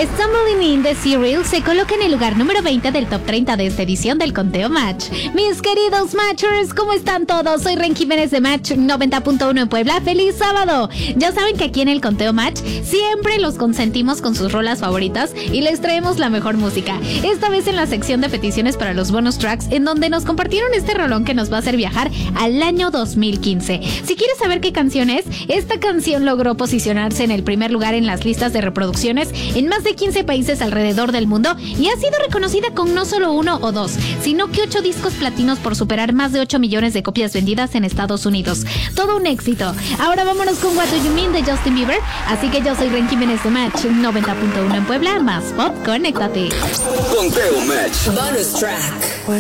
Stumbling in the Serial se coloca en el lugar número 20 del top 30 de esta edición del Conteo Match. Mis queridos Matchers, ¿cómo están todos? Soy Ren Jiménez de Match 90.1 en Puebla. ¡Feliz sábado! Ya saben que aquí en el Conteo Match siempre los consentimos con sus rolas favoritas y les traemos la mejor música. Esta vez en la sección de peticiones para los bonus tracks, en donde nos compartieron este rolón que nos va a hacer viajar al año 2015. Si quieres saber qué canción es, esta canción logró posicionarse en el primer lugar en las listas de reproducciones en más de 15 países alrededor del mundo y ha sido reconocida con no solo 1 o 2, sino que 8 discos platinos por superar más de 8 millones de copias vendidas en Estados Unidos. Todo un éxito. Ahora vámonos con What Do You Mean de Justin Bieber. Así que yo soy Ren Jiménez de Match 90.1 en Puebla, más pop, conéctate. Conteo Match. Bonus track. What